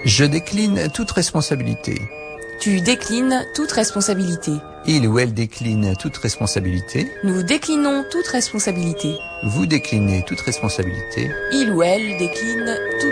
Je décline toute responsabilité. Tu déclines toute responsabilité. Il ou elle décline toute responsabilité. Nous déclinons toute responsabilité. Vous déclinez toute responsabilité. Il ou elle décline toute